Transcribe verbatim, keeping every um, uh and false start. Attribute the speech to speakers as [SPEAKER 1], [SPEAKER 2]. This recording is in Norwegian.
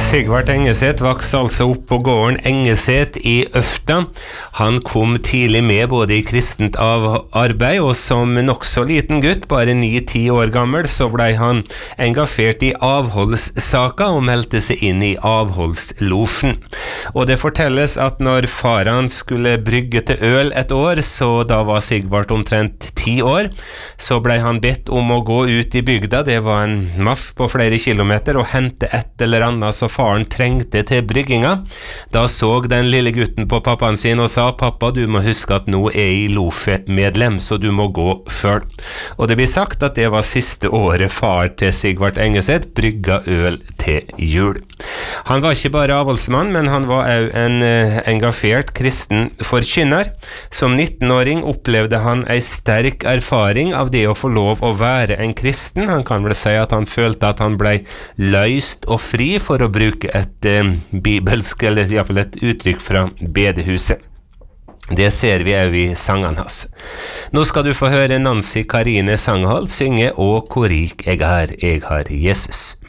[SPEAKER 1] Sigvard Engeset vokste altså opp på gården Engeset i Øfta. Han kom tidlig med både i kristent av arbeid, og som nokså liten gutt, bare ni-ti år gammel, så ble han engasjert i avholdssaker og meldte seg inn i avholdslosjen. Og det fortelles at når faren skulle brygge til øl et år, så da var Sigvard omtrent ti år, så ble han bedt om å gå ut i bygda, det var en marsj på flere kilometer, og hente et eller annet så faren trengte til brygginga. Da så den lille gutten på pappaen sin og sa, pappa, du må huske at nå er jeg losjemedlem, så du må gå selv. Og det blir sagt at det var siste året far til Sigvard Engeset brygga øl til jul. Han var ikke bare avholdsmann, men han var også en eh, engasjert kristen forkynner. Som nitten-åring opplevde han en sterk erfaring av det å få lov å være en kristen. Han kan vel si at han følte at han ble løst og fri, for å bruke et eh, bibelsk, eller i hvert fall et uttrykk fra bedehuset. Det ser vi også i sangene hans. Nå skal du få høre Nancy Karine Sanghold synge «Å, hvor rik jeg er, jeg har Jesus».